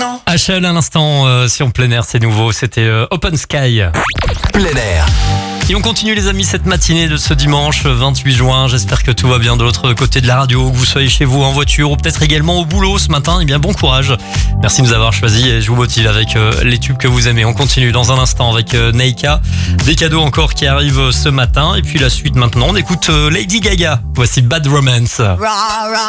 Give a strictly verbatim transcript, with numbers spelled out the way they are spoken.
non. H L à l'instant euh, sur plein air, c'est nouveau, c'était euh, Open Sky. Plein air. Et on continue les amis cette matinée de ce dimanche vingt-huit juin. J'espère que tout va bien de l'autre côté de la radio, que vous soyez chez vous en voiture ou peut-être également au boulot ce matin. Eh bien bon courage. Merci de nous avoir choisis et je vous motive avec euh, les tubes que vous aimez. On continue dans un instant avec euh, Neika. Des cadeaux encore qui arrivent ce matin et puis la suite maintenant. On écoute euh, Lady Gaga. Voici Bad Romance.